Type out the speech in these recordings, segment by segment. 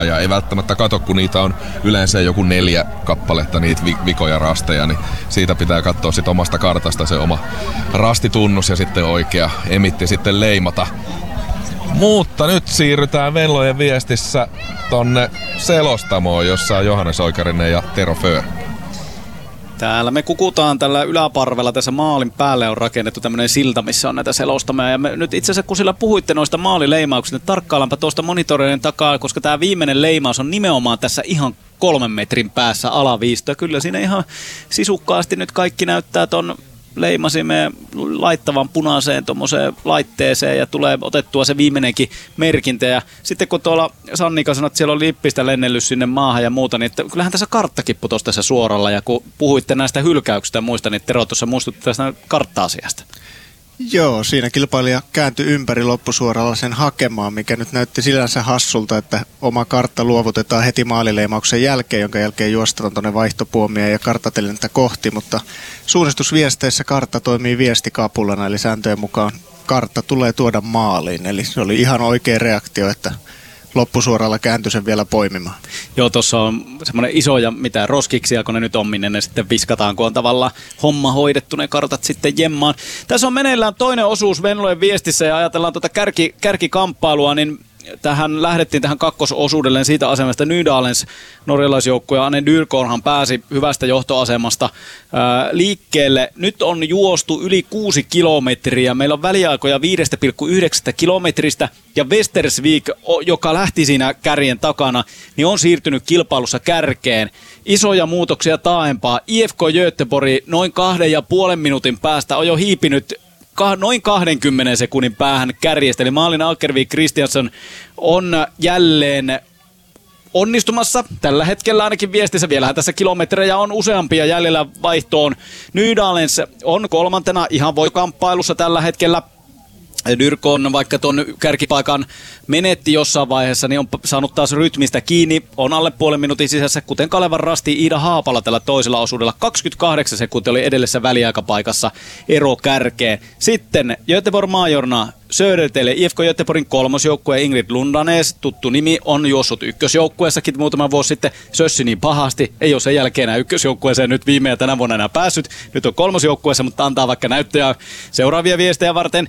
Ja ei välttämättä kato, kun niitä on yleensä joku 4 kappaletta niitä vikoja rasteja, niin siitä pitää katsoa sit omasta kartasta se oma rastitunnus ja sitten oikea emitti sitten leimata. Mutta nyt siirrytään Venlojen viestissä tonne selostamoon, jossa on Johannes Oikarinen ja Tero Föör. Täällä me kukutaan tällä yläparvella, tässä maalin päälle on rakennettu tämmöinen silta, missä on näitä selostamoja. Ja me nyt itse asiassa, kun sillä puhuitte noista maalileimauksista, niin tarkkaillaanpa tuosta monitoreiden takaa, koska tämä viimeinen leimaus on nimenomaan tässä ihan 3 metrin päässä alaviistoa. Kyllä siinä ihan sisukkaasti nyt kaikki näyttää ton leimasimme laittavan punaiseen tuommoiseen laitteeseen ja tulee otettua se viimeinenkin merkintä. Ja sitten kun tuolla Sannika sanoi, että siellä on lippistä lennellyt sinne maahan ja muuta, niin että kyllähän tässä karttakin putosi tässä suoralla. Ja kun puhuitte näistä hylkäyksistä ja muista, niin Tero tuossa muistutti tästä kartta-asiasta. Joo, siinä kilpailija kääntyi ympäri loppusuoralla sen hakemaan, mikä nyt näytti sillänsä hassulta, että oma kartta luovutetaan heti maalileimauksen jälkeen, jonka jälkeen juostaan tuonne vaihtopuomia ja karttatelintä kohti, mutta suunnistusviesteissä kartta toimii viestikapulana, eli sääntöjen mukaan kartta tulee tuoda maaliin, eli se oli ihan oikea reaktio, että loppusuoralla kääntyi sen vielä poimimaan. Joo, tuossa on semmoinen isoja mitä roskiksia, kun ne nyt on, minne ne sitten viskataan, kun on tavallaan homma hoidettu, ne kartat sitten jemmaan. Tässä on meneillään toinen osuus Venlojen viestissä ja ajatellaan tuota kärkikamppailua, niin lähdettiin tähän kakkososuudelleen siitä asemasta. Nydalens norjalaisjoukkue ja Anne Dyrkorhan pääsi hyvästä johtoasemasta liikkeelle. Nyt on juostu yli 6 kilometriä. Meillä on väliaikoja 5,9 kilometristä ja Westersvik, joka lähti siinä kärjen takana, niin on siirtynyt kilpailussa kärkeen. Isoja muutoksia taaempaa. IFK Göteborg noin 2,5 minuutin päästä on jo hiipinyt noin 20 sekunnin päähän kärjestä. Eli maalin Alkervik Kristiansson on jälleen onnistumassa. Tällä hetkellä ainakin viestissä vielähän tässä kilometrejä on useampia jäljellä vaihtoon. Nydalens on 3. ihan voittokamppailussa tällä hetkellä. Dyrkon, vaikka tuon kärkipaikan menetti jossain vaiheessa, niin on saanut taas rytmistä kiinni. On alle puolen minuutin sisässä, kuten Kalevan rasti Iida Haapala tällä toisella osuudella. 28 sekuntia oli edellisessä väliaikapaikassa ero kärkeen. Sitten Göteborg Majorna Södertele, IFK Göteborgin 3. joukkue Ingrid Lundanes, tuttu nimi, on juossut ykkösjoukkueessakin muutama vuosi sitten. Sössi niin pahasti, ei ole sen jälkeen enää ykkösjoukkueeseen nyt viime ja tänä vuonna enää päässyt. Nyt on 3. joukkueessa, mutta antaa vaikka näyttöjä seuraavia viestejä varten.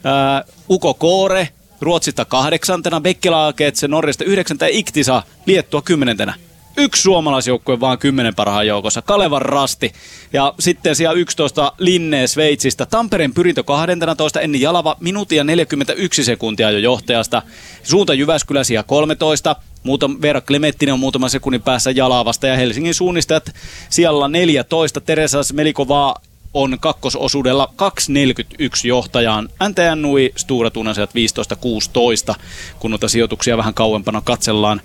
Uko Koore Ruotsista 8. Bekkelaaketse Norjasta 9. Iktisa Liettua 10. Yksi suomalaisjoukkue vaan 10 parhaan joukossa, Kalevan rasti. Ja sitten siellä 11 Linne Sveitsistä. Tampereen pyrintö 12, Enni Jalava, minuutia 41 sekuntia jo johtajasta. Suunta Jyväskylä siellä 13. Veera Klemettinen on muutaman sekunnin päässä Jalavasta. Ja Helsingin suunnistajat siellä 14. Teresa Smelikova on kakkososuudella 2.41 johtajaan. NTN Nui Stura Tunasiat 15.16, kun noita sijoituksia vähän kauempana katsellaan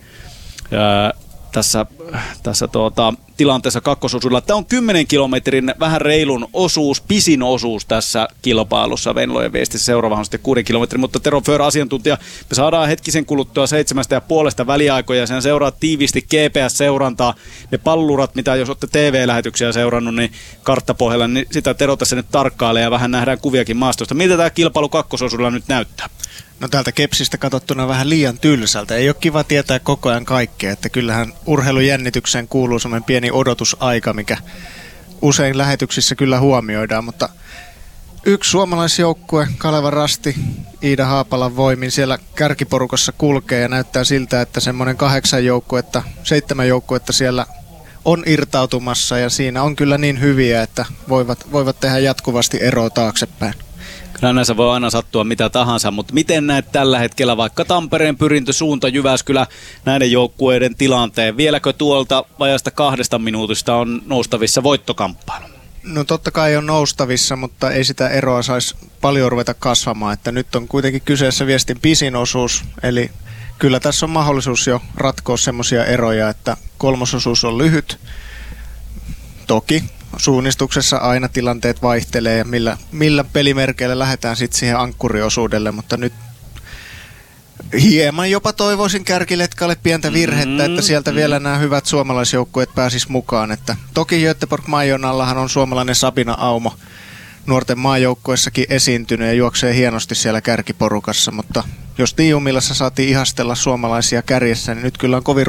tässä tilanteessa kakkososuudella. Tämä on 10 kilometrin vähän reilun osuus, pisin osuus tässä kilpailussa. Venlojen viestissä seuraava on sitten 6 kilometrin, mutta Tero Föör asiantuntija, me saadaan hetkisen kuluttua 7,5 väliaikoja ja sen seuraa tiiviisti GPS-seurantaa. Ne pallurat, mitä jos olette TV-lähetyksiä seurannut, niin karttapohjalla, niin sitä Tero tässä nyt tarkkailee ja vähän nähdään kuviakin maastosta. Miltä tämä kilpailu kakkososuudella nyt näyttää? No täältä Kepsistä katsottuna vähän liian tylsältä. Ei ole kiva tietää koko ajan kaikkea, että kyllähän urheilujännitykseen kuuluu semmoinen pieni odotusaika, mikä usein lähetyksissä kyllä huomioidaan, mutta yksi suomalaisjoukkue, Kalevan rasti, Iida Haapalan voimin siellä kärkiporukassa kulkee ja näyttää siltä, että semmoinen 7 joukkuetta siellä on irtautumassa ja siinä on kyllä niin hyviä, että voivat tehdä jatkuvasti eroa taaksepäin. Kyllä näissä voi aina sattua mitä tahansa, mutta miten näet tällä hetkellä vaikka Tampereen pyrintö, Suunta, Jyväskylä, näiden joukkueiden tilanteen? Vieläkö tuolta vajasta 2 minuutista on noustavissa voittokamppailu? No totta kai on noustavissa, mutta ei sitä eroa saisi paljon ruveta kasvamaan, että nyt on kuitenkin kyseessä viestin pisin osuus, eli kyllä tässä on mahdollisuus jo ratkoa semmoisia eroja, että 3. osuus on lyhyt, toki. Suunnistuksessa aina tilanteet vaihtelee ja millä pelimerkeillä lähdetään sitten siihen ankkuriosuudelle, mutta nyt hieman jopa toivoisin kärkiletkalle pientä virhettä, että sieltä vielä nämä hyvät suomalaisjoukkueet pääsis mukaan. Että toki Göteborg Majonallahan on suomalainen Sabina Aumo nuorten maajoukkueessakin esiintynyt ja juoksee hienosti siellä kärkiporukassa, mutta jos Tiiumillassa saatiin ihastella suomalaisia kärjessä, niin nyt kyllä on kovin